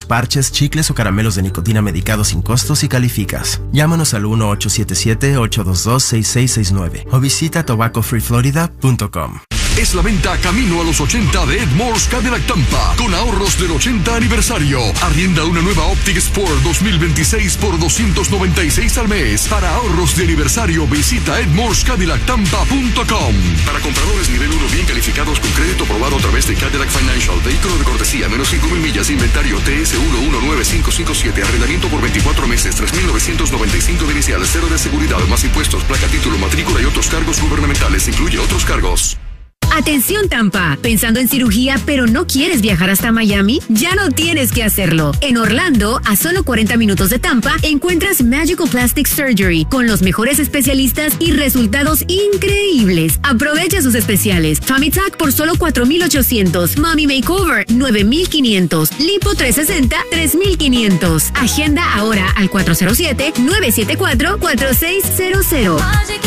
parches, chicles o caramelos de nicotina medicados sin costo si calificas. Llámanos al 1-877-822-6669 o visita tobaccofreeflorida.com. Es la venta camino a los 80 de Ed Moore's Cadillac Tampa, con ahorros del 80 aniversario. Arrienda una nueva Optic Sport 2026 por $296 al mes. Para ahorros de aniversario, visita edmoorescadillactampa.com. Para compradores nivel 1 bien calificados con crédito aprobado a través de Cadillac Financial, vehículo de cortesía, menos 5,000 millas, inventario TS 119557, arrendamiento por 24 meses, 3,995 de inicial, cero de seguridad, más impuestos, placa, título, matrícula y otros cargos gubernamentales, incluye otros cargos. Atención Tampa, ¿pensando en cirugía pero no quieres viajar hasta Miami? Ya no tienes que hacerlo. En Orlando, a solo 40 minutos de Tampa, encuentras Magical Plastic Surgery con los mejores especialistas y resultados increíbles. Aprovecha sus especiales. Tummy Tuck por solo $4,800. Mommy Makeover, $9,500. Lipo 360, $3,500. Agenda ahora al 407-974-4600.